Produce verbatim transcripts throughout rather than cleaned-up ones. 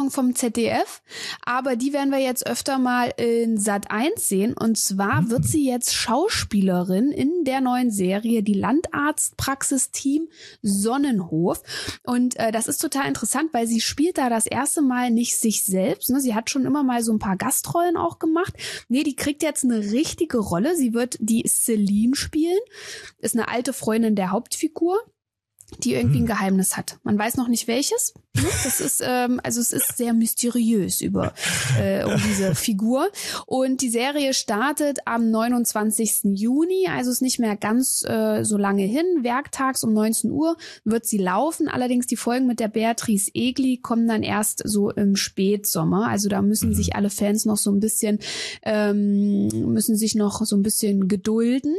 Sendung vom Z D F, aber die werden wir jetzt öfter mal in Sat eins sehen. Und zwar wird sie jetzt Schauspielerin in der neuen Serie Die Landarztpraxis-Team Sonnenhof. Und äh, das ist total interessant, weil sie spielt da das erste Mal nicht sich selbst. Ne? Sie hat schon immer mal so ein paar Gastrollen auch gemacht. Nee, die kriegt jetzt eine richtige Rolle. Sie wird die Celine spielen. Ist eine alte Freundin der Hauptfigur, die irgendwie ein Geheimnis hat. Man weiß noch nicht welches. Das ist ähm, also es ist sehr mysteriös über äh, um diese Figur. Und die Serie startet am neunundzwanzigsten Juni, also ist nicht mehr ganz äh, so lange hin. Werktags um neunzehn Uhr wird sie laufen. Allerdings die Folgen mit der Beatrice Egli kommen dann erst so im Spätsommer. Also da müssen sich alle Fans noch so ein bisschen ähm, müssen sich noch so ein bisschen gedulden.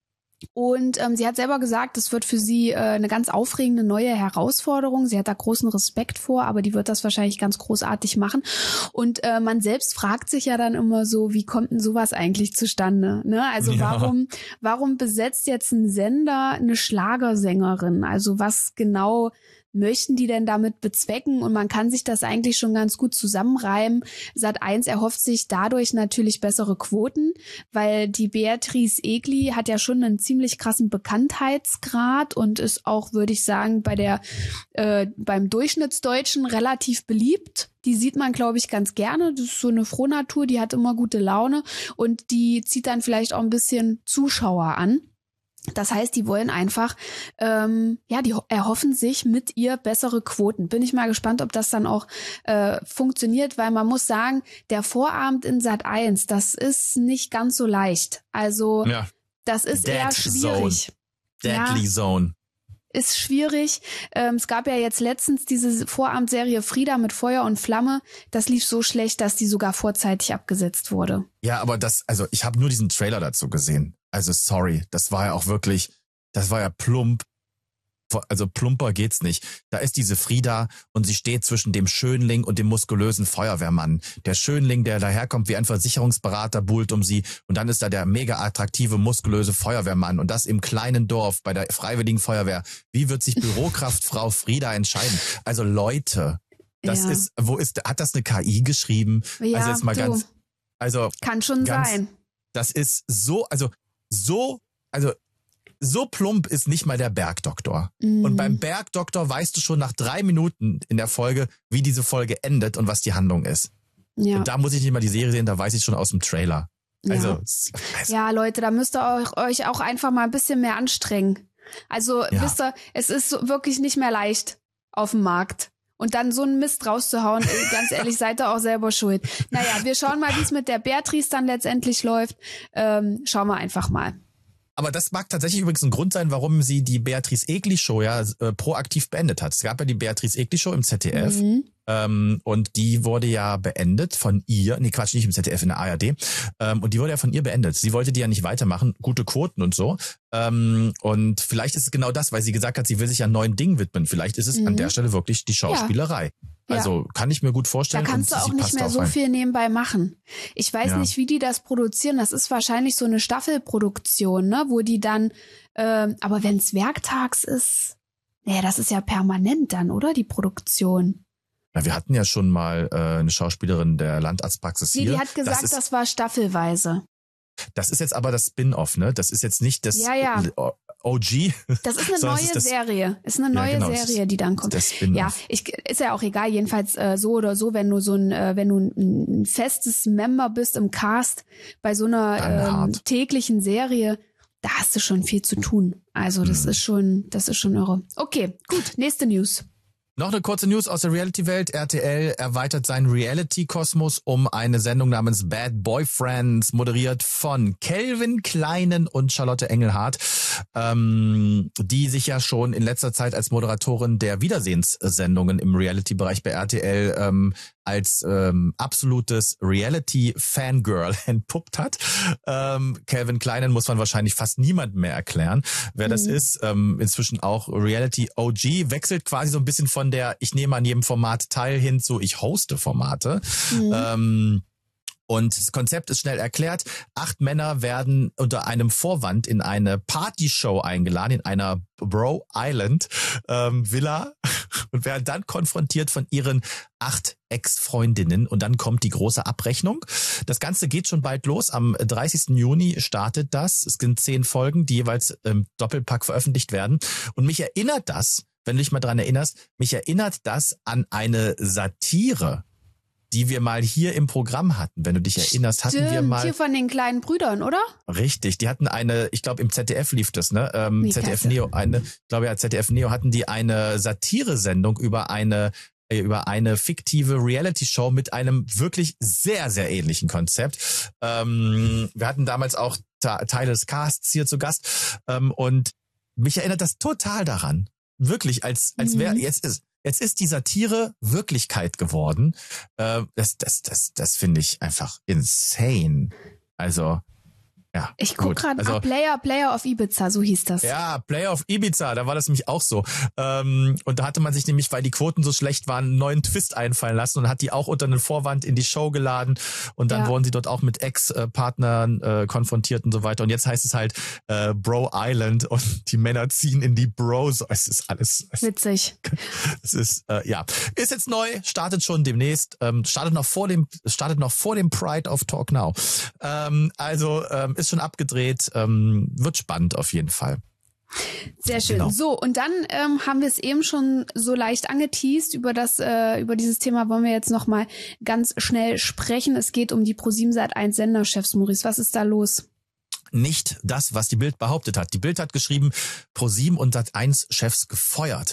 Und ähm, sie hat selber gesagt, es wird für sie äh, eine ganz aufregende neue Herausforderung. Sie hat da großen Respekt vor, aber die wird das wahrscheinlich ganz großartig machen. Und äh, man selbst fragt sich ja dann immer so, wie kommt denn sowas eigentlich zustande? Ne? Also ja. warum warum besetzt jetzt ein Sender eine Schlagersängerin? Also was genau möchten die denn damit bezwecken? Und man kann sich das eigentlich schon ganz gut zusammenreimen. Sat eins erhofft sich dadurch natürlich bessere Quoten, weil die Beatrice Egli hat ja schon einen ziemlich krassen Bekanntheitsgrad und ist auch, würde ich sagen, bei der äh, beim Durchschnittsdeutschen relativ beliebt. Die sieht man, glaube ich, ganz gerne. Das ist so eine Frohnatur, die hat immer gute Laune und die zieht dann vielleicht auch ein bisschen Zuschauer an. Das heißt, die wollen einfach, ähm, ja, die erhoffen sich mit ihr bessere Quoten. Bin ich mal gespannt, ob das dann auch äh, funktioniert, weil man muss sagen, der Vorabend in Sat eins, das ist nicht ganz so leicht. Also ja. das ist Dead eher schwierig. Zone. Deadly ja. Zone. Ist schwierig. Ähm, es gab ja jetzt letztens diese Vorabendserie Frieda mit Feuer und Flamme. Das lief so schlecht, dass die sogar vorzeitig abgesetzt wurde. Ja, aber das, also ich habe nur diesen Trailer dazu gesehen. Also sorry, das war ja auch wirklich, das war ja plump. Also plumper geht's nicht. Da ist diese Frieda und sie steht zwischen dem Schönling und dem muskulösen Feuerwehrmann. Der Schönling, der daherkommt wie ein Versicherungsberater, buhlt um sie. Und dann ist da der mega attraktive, muskulöse Feuerwehrmann. Und das im kleinen Dorf bei der Freiwilligen Feuerwehr. Wie wird sich Bürokraftfrau Frieda entscheiden? Also Leute, das ja. ist, wo ist, hat das eine K I geschrieben? Ja, also jetzt mal du. ganz, also. Kann schon ganz, sein. Das ist so, also, so, also, so plump ist nicht mal der Bergdoktor. Mhm. Und beim Bergdoktor weißt du schon nach drei Minuten in der Folge, wie diese Folge endet und was die Handlung ist. Ja. Und da muss ich nicht mal die Serie sehen, da weiß ich schon aus dem Trailer. Also, ja, also. ja Leute, da müsst ihr euch auch einfach mal ein bisschen mehr anstrengen. Also, ja. wisst ihr, es ist so wirklich nicht mehr leicht auf dem Markt. Und dann so einen Mist rauszuhauen, ganz ehrlich, seid ihr auch selber schuld. Naja, wir schauen mal, wie es mit der Beatrice dann letztendlich läuft. Ähm, schauen wir einfach mal. Aber das mag tatsächlich übrigens ein Grund sein, warum sie die Beatrice Egli Show ja äh, proaktiv beendet hat. Es gab ja die Beatrice Egli Show im Z D F mhm. ähm, und die wurde ja beendet von ihr, nee Quatsch, nicht im Z D F, in der A R D ähm, und die wurde ja von ihr beendet. Sie wollte die ja nicht weitermachen, gute Quoten und so ähm, und vielleicht ist es genau das, weil sie gesagt hat, sie will sich ja neuen Dingen widmen. Vielleicht ist es mhm. an der Stelle wirklich die Schauspielerei. Ja. Also ja. kann ich mir gut vorstellen. Da kannst und du auch nicht mehr so rein. viel nebenbei machen. Ich weiß ja. nicht, wie die das produzieren. Das ist wahrscheinlich so eine Staffelproduktion, ne, wo die dann, äh, aber wenn es werktags ist, nee, das ist ja permanent dann, oder, die Produktion? Na, wir hatten ja schon mal äh, eine Schauspielerin der Landarztpraxis nee, hier. Die hat gesagt, das, ist, das war staffelweise. Das ist jetzt aber das Spin-off, ne? Das ist jetzt nicht das ja, ja. O G. Das ist eine neue ist das, Serie. Ist eine neue ja, genau, Serie, die dann kommt. Ja, ich, ist ja auch egal. Jedenfalls äh, so oder so, wenn du so ein, äh, wenn du ein, ein festes Member bist im Cast bei so einer ähm, täglichen Serie, da hast du schon viel zu tun. Also das mhm. ist schon, das ist schon irre. Okay, gut. Nächste News. Noch eine kurze News aus der Reality-Welt. R T L erweitert seinen Reality-Kosmos um eine Sendung namens Bad Boyfriends, moderiert von Kelvin Kleinen und Charlotte Engelhardt, ähm, die sich ja schon in letzter Zeit als Moderatorin der Wiedersehenssendungen im Reality-Bereich bei R T L ähm, als ähm, absolutes Reality-Fangirl entpuppt hat. Ähm, Kelvin Kleinen muss man wahrscheinlich fast niemandem mehr erklären, wer mhm. das ist. Ähm, inzwischen auch Reality-O G, wechselt quasi so ein bisschen von der, ich nehme an jedem Format teil hin zu, ich hoste Formate. Mhm. Ähm, Und das Konzept ist schnell erklärt. Acht Männer werden unter einem Vorwand in eine Partyshow eingeladen, in einer Bro Island ähm, Villa und werden dann konfrontiert von ihren acht Ex-Freundinnen. Und dann kommt die große Abrechnung. Das Ganze geht schon bald los. Am dreißigsten Juni startet das. Es sind zehn Folgen, die jeweils im Doppelpack veröffentlicht werden. Und mich erinnert das, wenn du dich mal dran erinnerst, mich erinnert das an eine Satire, die wir mal hier im Programm hatten. Wenn du dich erinnerst, hatten Stimmt, wir mal... hier von den kleinen Brüdern, oder? Richtig, die hatten eine, ich glaube im Z D F lief das, ne? Ähm, Wie Z D F klasse. Neo, eine, ich glaube ja, Z D F Neo hatten die eine Satire-Sendung über eine äh, über eine fiktive Reality-Show mit einem wirklich sehr, sehr ähnlichen Konzept. Ähm, wir hatten damals auch Ta- Teile des Casts hier zu Gast ähm, und mich erinnert das total daran. Wirklich, als als wäre Mhm. jetzt ist Jetzt ist die Satire Wirklichkeit geworden. Äh, das, das, das, das finde ich einfach insane. Also, ja. Ich guck gut. gerade, Also, ah, Player, Player of Ibiza, so hieß das. ja, Player of Ibiza, da war das nämlich auch so. Ähm, und da hatte man sich nämlich, weil die Quoten so schlecht waren, einen neuen Twist einfallen lassen und hat die auch unter einen Vorwand in die Show geladen. Und dann Ja. wurden sie dort auch mit Ex-Partnern äh, konfrontiert und so weiter. Und jetzt heißt es halt äh, Bro Island und die Männer ziehen in die Bros. Es ist alles... Es Witzig. Es ist, äh, ja, ist jetzt neu, startet schon demnächst, ähm, startet noch vor dem, startet noch vor dem Pride of Talk Now. Ähm, also ähm, ist schon abgedreht, ähm, wird spannend auf jeden Fall. Sehr schön. Genau. So, und dann ähm, haben wir es eben schon so leicht angeteast. Über das, äh, über dieses Thema wollen wir jetzt noch mal ganz schnell sprechen. Es geht um die ProSieben Sat eins Senderchefs, Maurice. Was ist da los? Nicht das, was die Bild behauptet hat. Die Bild hat geschrieben, ProSieben und Sat eins Chefs gefeuert.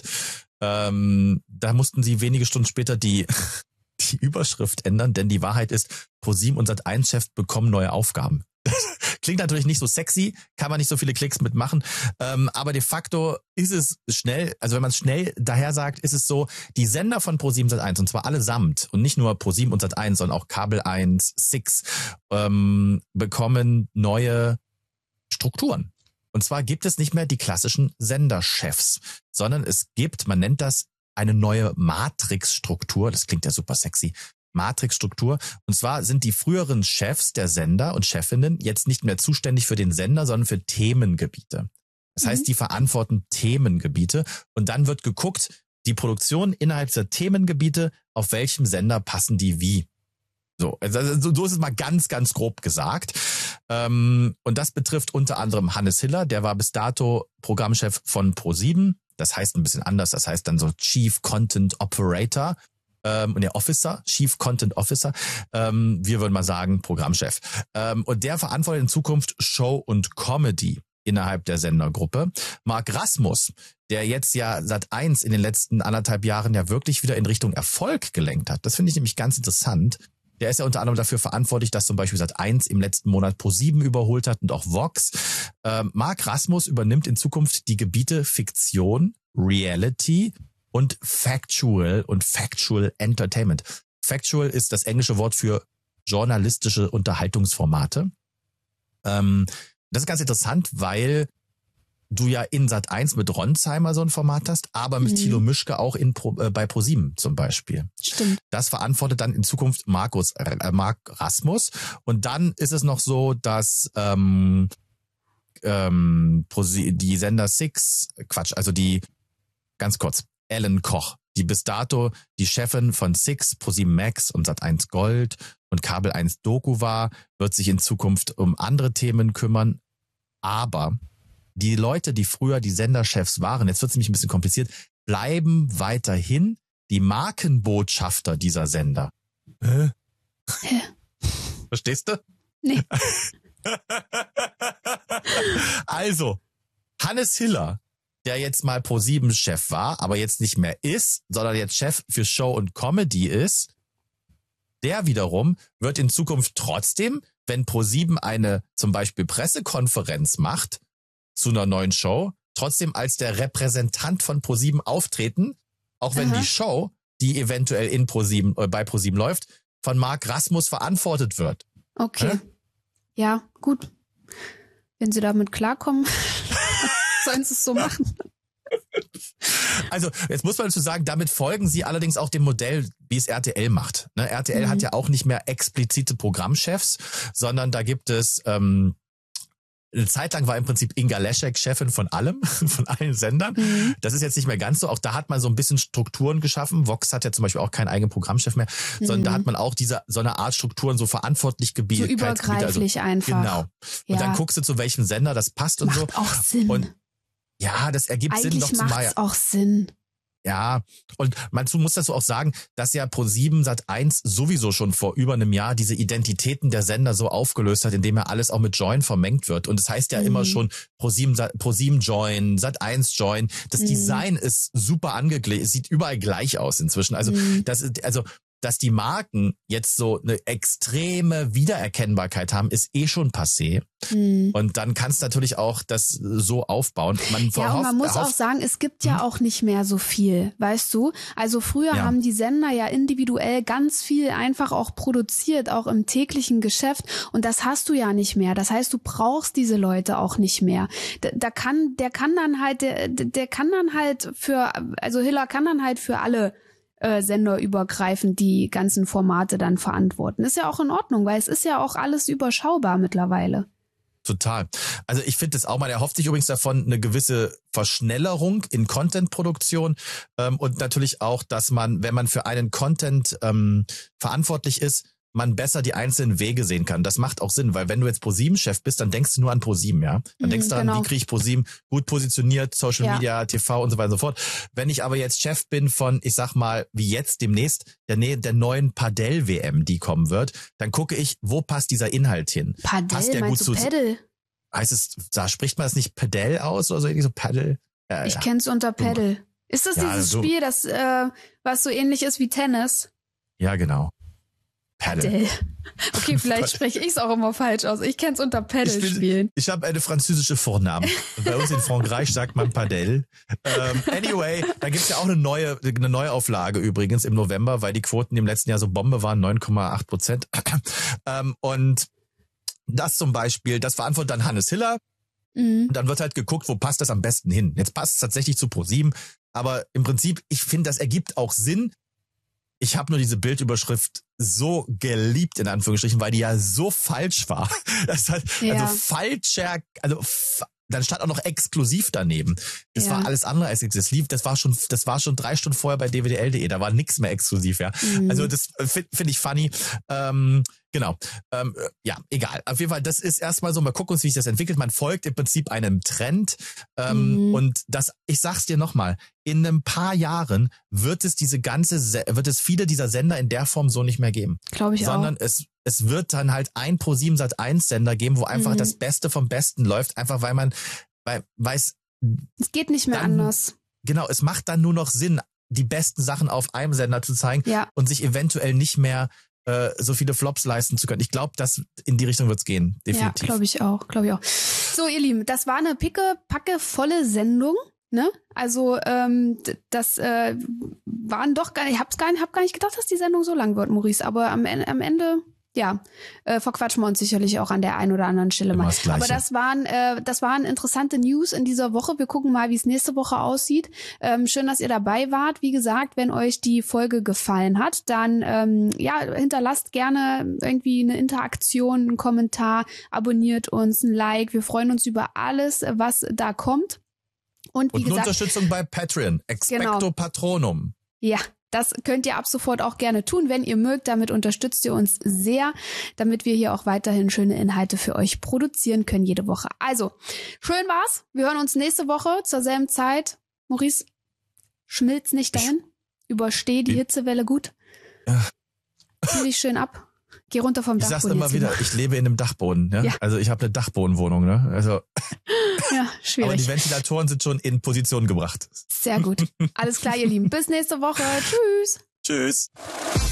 Ähm, da mussten sie wenige Stunden später die die Überschrift ändern, denn die Wahrheit ist, ProSieben und Sat eins Chefs bekommen neue Aufgaben. Klingt natürlich nicht so sexy, kann man nicht so viele Klicks mitmachen, ähm, aber de facto ist es schnell, also wenn man es schnell daher sagt, ist es so, die Sender von ProSieben Sat eins, und zwar allesamt, und nicht nur ProSieben und Sat eins, sondern auch Kabel eins, Six, ähm, bekommen neue Strukturen. Und zwar gibt es nicht mehr die klassischen Senderchefs, sondern es gibt, man nennt das eine neue Matrixstruktur, das klingt ja super sexy, Matrixstruktur. Und zwar sind die früheren Chefs der Sender und Chefinnen jetzt nicht mehr zuständig für den Sender, sondern für Themengebiete. Das heißt, die verantworten Themengebiete und dann wird geguckt, die Produktion innerhalb der Themengebiete, auf welchem Sender passen die wie. So, also so ist es mal ganz, ganz grob gesagt. Ähm, und das betrifft unter anderem Hannes Hiller, der war bis dato Programmchef von ProSieben. Das heißt ein bisschen anders, das heißt dann so Chief Content Operator. Ähm, der Officer, Chief Content Officer, ähm, wir würden mal sagen Programmchef. Ähm, und der verantwortet in Zukunft Show und Comedy innerhalb der Sendergruppe. Marc Rasmus, der jetzt ja Sat eins in den letzten anderthalb Jahren ja wirklich wieder in Richtung Erfolg gelenkt hat. Das finde ich nämlich ganz interessant. Der ist ja unter anderem dafür verantwortlich, dass zum Beispiel Sat eins im letzten Monat ProSieben überholt hat und auch Vox. Ähm, Marc Rasmus übernimmt in Zukunft die Gebiete Fiktion, Reality und Factual und Factual Entertainment. Factual ist das englische Wort für journalistische Unterhaltungsformate. Ähm, das ist ganz interessant, weil du ja in Sat eins mit Ronsheimer so ein Format hast, aber mit mhm. Thilo Mischke auch in Pro, äh, bei ProSieben zum Beispiel. Stimmt. Das verantwortet dann in Zukunft Markus, äh, Marc Rasmus. Und dann ist es noch so, dass ähm, ähm, die Sender Six, Quatsch, also die, ganz kurz, Ellen Koch, die bis dato die Chefin von Six, ProSieben Max und Sat eins Gold und Kabel eins Doku war, wird sich in Zukunft um andere Themen kümmern. Aber die Leute, die früher die Senderchefs waren, jetzt wird es nämlich ein bisschen kompliziert, bleiben weiterhin die Markenbotschafter dieser Sender. Hä? Hä? Verstehst du? Nee. Also, Hannes Hiller, der jetzt mal ProSieben-Chef war, aber jetzt nicht mehr ist, sondern jetzt Chef für Show und Comedy ist, der wiederum wird in Zukunft trotzdem, wenn ProSieben eine zum Beispiel Pressekonferenz macht zu einer neuen Show, trotzdem als der Repräsentant von ProSieben auftreten, auch wenn Aha. die Show, die eventuell in ProSieben, äh, bei ProSieben läuft, von Marc Rasmus verantwortet wird. Okay. Hä? Ja, gut. Wenn Sie damit klarkommen, sollen Sie es so machen. Also jetzt muss man dazu sagen, damit folgen sie allerdings auch dem Modell, wie es R T L macht. Ne, R T L mhm. hat ja auch nicht mehr explizite Programmchefs, sondern da gibt es... Ähm, Eine Zeit lang war im Prinzip Inga Leschek Chefin von allem, von allen Sendern. Mhm. Das ist jetzt nicht mehr ganz so. Auch da hat man so ein bisschen Strukturen geschaffen. Vox hat ja zum Beispiel auch keinen eigenen Programmchef mehr, mhm. sondern da hat man auch diese so eine Art Strukturen so verantwortlich gebildet. So übergreiflich also, einfach. Genau. Ja. Und dann guckst du, zu welchem Sender das passt und Macht so. Macht auch Sinn. Und ja, das ergibt Eigentlich Sinn doch zumal. Eigentlich macht's auch Sinn. Ja, und man muss dazu auch sagen, dass ja ProSieben Sat eins sowieso schon vor über einem Jahr diese Identitäten der Sender so aufgelöst hat, indem ja alles auch mit Join vermengt wird. Und das heißt ja mhm. immer schon ProSieben, ProSieben Join, Sat eins Join. Das mhm. Design ist super angeglichen, es sieht überall gleich aus inzwischen. Also mhm. das ist, also dass die Marken jetzt so eine extreme Wiedererkennbarkeit haben, ist eh schon passé. Mhm. Und dann kannst du natürlich auch das so aufbauen. Man ja, und man muss auch sagen, es gibt ja auch nicht mehr so viel, weißt du? Also früher ja. haben die Sender ja individuell ganz viel einfach auch produziert, auch im täglichen Geschäft. Und das hast du ja nicht mehr. Das heißt, du brauchst diese Leute auch nicht mehr. Da, da kann, der kann dann halt, der, der kann dann halt für, also Hiller kann dann halt für alle Äh, senderübergreifend die ganzen Formate dann verantworten. Ist ja auch in Ordnung, weil es ist ja auch alles überschaubar mittlerweile. Total. Also ich finde es auch, man erhofft sich übrigens davon eine gewisse Verschnellerung in Content-Produktion ähm, und natürlich auch, dass man, wenn man für einen Content ähm, verantwortlich ist, man besser die einzelnen Wege sehen kann. Das macht auch Sinn, weil wenn du jetzt ProSieben-Chef bist, dann denkst du nur an ProSieben, ja? Dann denkst du mm, genau. daran, wie kriege ich ProSieben gut positioniert, Social ja. Media, T V und so weiter und so fort. Wenn ich aber jetzt Chef bin von, ich sag mal, wie jetzt demnächst, der, der neuen Padel-W M, die kommen wird, dann gucke ich, wo passt dieser Inhalt hin? Padel, passt der meinst gut du zu, Paddle? Heißt es, da spricht man das nicht Padel aus oder so, irgendwie so Paddle? Ja, ich ja. kenn's unter Paddle. Ist das ja, dieses so, Spiel, das äh, was so ähnlich ist wie Tennis? Ja, genau. Paddle. Okay, vielleicht spreche ich es auch immer falsch aus. Ich kenne es unter Paddle-Spielen. Ich, ich habe eine französische Vornamen. Und bei uns in Frankreich sagt man Padel. Ähm, anyway, da gibt's ja auch eine neue eine Neuauflage übrigens im November, weil die Quoten im letzten Jahr so Bombe waren, neun Komma acht Prozent. Ähm, und das zum Beispiel, das verantwortet dann Hannes Hiller. Mhm. Und dann wird halt geguckt, wo passt das am besten hin. Jetzt passt es tatsächlich zu ProSieben. Aber im Prinzip, ich finde, das ergibt auch Sinn. Ich habe nur diese Bildüberschrift so geliebt, in Anführungsstrichen, weil die ja so falsch war. Das hat, ja. Also falscher, also dann stand auch noch exklusiv daneben. Das ja. war alles andere als exklusiv. Das war schon, das war schon drei Stunden vorher bei d w d l punkt d e. Da war nichts mehr exklusiv, ja. Mhm. Also das finde find ich funny. Ähm, genau. Ähm, ja, egal. Auf jeden Fall, das ist erstmal so, mal gucken, wie sich das entwickelt. Man folgt im Prinzip einem Trend. Ähm, mhm. Und das, ich sag's dir nochmal, in ein paar Jahren wird es diese ganze, wird es viele dieser Sender in der Form so nicht mehr geben. Glaube ich Sondern auch. es Es wird dann halt ein ProSieben Sat eins Sender geben, wo einfach mhm. das Beste vom Besten läuft, einfach weil man weil weiß es geht nicht mehr dann, anders. Genau, es macht dann nur noch Sinn, die besten Sachen auf einem Sender zu zeigen ja. und sich eventuell nicht mehr äh, so viele Flops leisten zu können. Ich glaube, dass in die Richtung wird's gehen, definitiv. Ja, glaube ich auch, glaube ich auch. So, ihr Lieben, das war eine picke, packe volle Sendung. Ne? Also ähm, das äh, waren doch gar nicht, ich hab's gar nicht, hab gar nicht gedacht, dass die Sendung so lang wird, Maurice. Aber am, am Ende, ja, äh, verquatschen wir uns sicherlich auch an der einen oder anderen Stelle mal. Das Aber das waren, äh, das waren interessante News in dieser Woche. Wir gucken mal, wie es nächste Woche aussieht. Ähm, schön, dass ihr dabei wart. Wie gesagt, wenn euch die Folge gefallen hat, dann ähm, ja hinterlasst gerne irgendwie eine Interaktion, einen Kommentar, abonniert uns, ein Like. Wir freuen uns über alles, was da kommt. Und, wie Und eine gesagt, Unterstützung bei Patreon, Expecto genau. Patronum. Ja, das könnt ihr ab sofort auch gerne tun, wenn ihr mögt. Damit unterstützt ihr uns sehr, damit wir hier auch weiterhin schöne Inhalte für euch produzieren können jede Woche. Also, schön war's. Wir hören uns nächste Woche zur selben Zeit. Maurice, schmilz nicht dahin. Übersteh die Hitzewelle gut. Ja. Fühl dich schön ab. Geh runter vom Dachboden. Ich sag's immer wieder, ich lebe in einem Dachboden. Ne? Ja. Also ich habe eine Dachbodenwohnung. Ne? Also ja, schwierig. Aber die Ventilatoren sind schon in Position gebracht. Sehr gut. Alles klar, ihr Lieben. Bis nächste Woche. Tschüss. Tschüss.